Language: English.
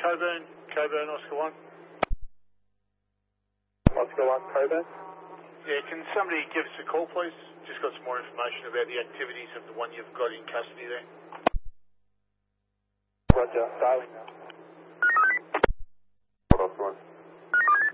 Coburn, Oscar 1. Oscar 1, Coburn. Yeah, can somebody give us a call, please? Just got some more information about the activities of the one you've got in custody there. Roger, dialing now.